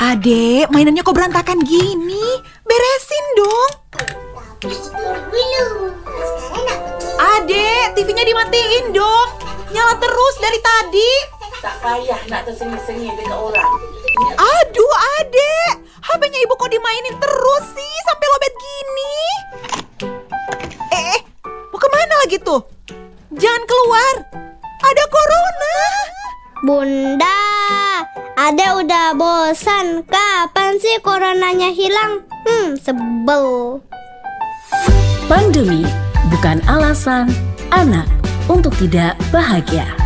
Adek, mainannya kok berantakan gini? Beresin dong. Tapi itu dulu. Sekarang aku Adek, TV-nya dimatiin dong. Nyala terus dari tadi. Tak payah nak tersengih-sengih dengan orang. Aduh, Adek. HP-nya ibu kok dimainin terus sih sampai lobet gini? Mau kemana lagi tuh? Jangan keluar. Ada corona. Bunda, Ade udah bosan. Kapan sih coronanya hilang? Sebel. Pandemi bukan alasan anak untuk tidak bahagia.